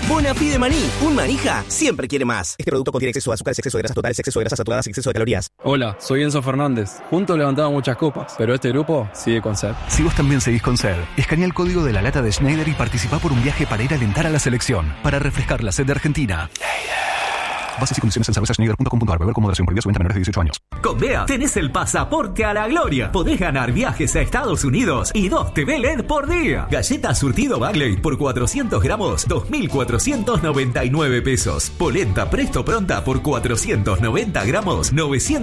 Bonafide Maní. Un manija siempre quiere más. Este producto contiene exceso de azúcares, exceso de grasas totales, exceso de grasas saturadas y exceso de calorías. Hola, soy Enzo Fernández. Juntos levantamos muchas copas, pero este grupo sigue con sed. Si vos también seguís con sed, escanea el código de la lata de Schneider y participá por un viaje para ir a alentar a la selección, para refrescar la sed de Argentina. Bases y condiciones en cervezaschneider.com.ar. Beber con moderación. Prohibido su venta a menores de 18 años. Con BEA tenés el pasaporte a la gloria. Podés ganar viajes a Estados Unidos y 2 TV LED por día. Galleta surtido Bagley por 400 gramos, 2.499 pesos. Polenta Presto Pronta por 490 gramos,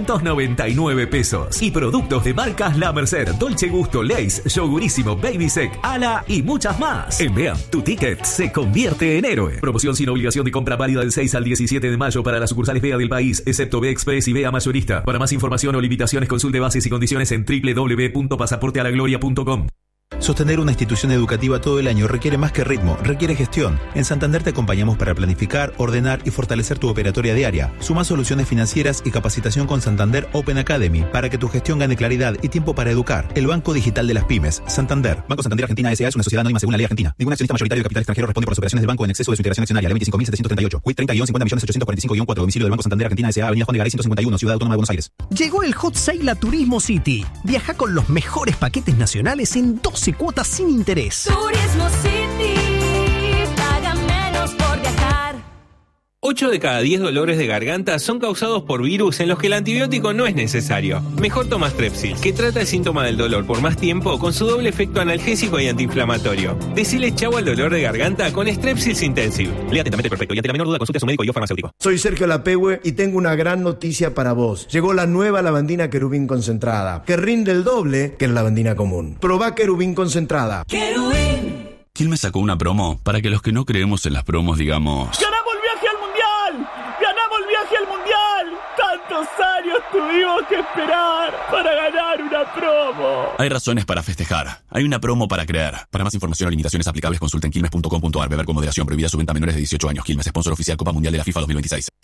999 pesos. Y productos de marcas La Merced, Dolce Gusto, Lay's, Yogurísimo, Baby Sec, Ala y muchas más. En BEA, tu ticket se convierte en héroe. Promoción sin obligación de compra válida del 6 al 17 de mayo para las sucursales BEA del país, excepto BEA Express y BEA Mayorista. Para más información o limitaciones, consulte bases y condiciones en www.pasaportealagloria.com. Sostener una institución educativa todo el año requiere más que ritmo, requiere gestión. En Santander te acompañamos para planificar, ordenar y fortalecer tu operatoria diaria. Suma soluciones financieras y capacitación con Santander Open Academy para que tu gestión gane claridad y tiempo para educar. El Banco Digital de las Pymes. Santander. Banco Santander Argentina S.A. es una sociedad anónima según la ley argentina. Ningún accionista mayoritario de capital extranjero responde por las operaciones del banco en exceso de su integración accionaria. Ley 25.738. WIT 30-50.845-4. Domicilio del Banco Santander Argentina S.A. Avenida Juan de Garay 151, Ciudad Autónoma de Buenos Aires. Llegó el Hot Sale a Turismo City. Viaja con los mejores paquetes nacionales en 12 cuotas sin interés. Turismo City, paga menos por viajar. 8 de cada 10 dolores de garganta son causados por virus en los que el antibiótico no es necesario. Mejor toma Strepsil, que trata el síntoma del dolor por más tiempo con su doble efecto analgésico y antiinflamatorio. Decile chau al dolor de garganta con Strepsils Intensive. Lea atentamente el prospecto y ante la menor duda consulte a su médico y o farmacéutico. Soy Sergio Lapehue y tengo una gran noticia para vos. Llegó la nueva lavandina Querubín concentrada, que rinde el doble que la lavandina común. Probá Querubín concentrada. Querubín. Quilmes sacó una promo para que los que no creemos en las promos digamos... ¡Ganamos el viaje al Mundial! ¡Ganamos el viaje al Mundial! ¡Tantos años tuvimos que esperar para ganar una promo! Hay razones para festejar. Hay una promo para creer. Para más información o limitaciones aplicables consulten quilmes.com.ar. Beber con moderación. Prohibida su venta a menores de 18 años. Quilmes, sponsor oficial Copa Mundial de la FIFA 2026.